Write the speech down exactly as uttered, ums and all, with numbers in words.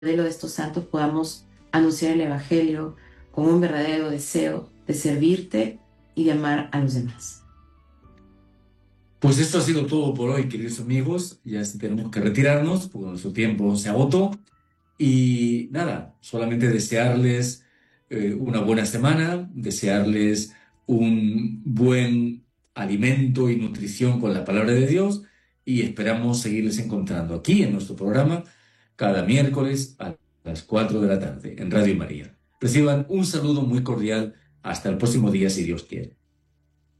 modelo de estos santos podamos anunciar el Evangelio con un verdadero deseo de servirte y de amar a los demás. Pues esto ha sido todo por hoy, queridos amigos. Ya tenemos que retirarnos porque nuestro tiempo se agotó. Y nada, solamente desearles eh, una buena semana, desearles un buen alimento y nutrición con la palabra de Dios y esperamos seguirles encontrando aquí en nuestro programa cada miércoles a las cuatro de la tarde en Radio María. Reciban un saludo muy cordial. Hasta el próximo día, si Dios quiere.